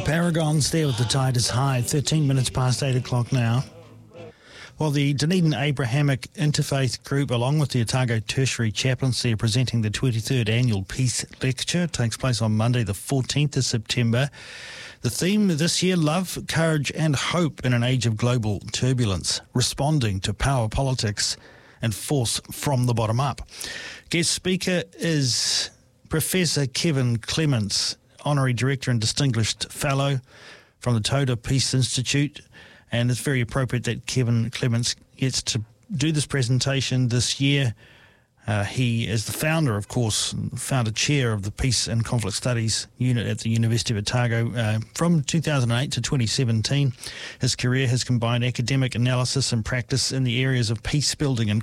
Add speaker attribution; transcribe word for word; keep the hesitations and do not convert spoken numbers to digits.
Speaker 1: Paragon's there with the tide is high, thirteen minutes past eight o'clock now. Well, the Dunedin Abrahamic Interfaith Group, along with the Otago Tertiary Chaplaincy, are presenting the twenty-third Annual Peace Lecture. It takes place on Monday, the fourteenth of September. The theme this year, love, courage and hope in an age of global turbulence, responding to power politics and force from the bottom up. Guest speaker is Professor Kevin Clements, Honorary Director and Distinguished Fellow from the Toda Peace Institute. And it's very appropriate that Kevin Clements gets to do this presentation this year. Uh, he is the founder, of course, founder chair of the Peace and Conflict Studies Unit at the University of Otago. Uh, from two thousand eight to twenty seventeen, his career has combined academic analysis and practice in the areas of peace building and